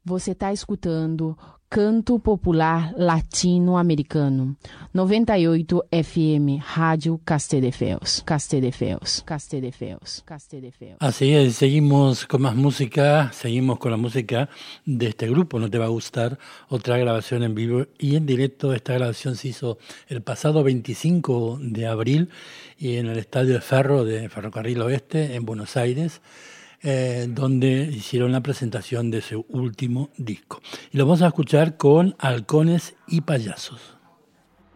Você está escutando Canto Popular Latino-Americano, 98 FM, Rádio Castelldefels. Así es, seguimos con más música, seguimos con la música de este grupo, No Te Va a Gustar, otra grabación en vivo y en directo. Esta grabación se hizo el pasado 25 de abril y en el Estadio de Ferro de Ferrocarril Oeste en Buenos Aires, donde hicieron la presentación de su último disco. Y lo vamos a escuchar con Halcones y Payasos.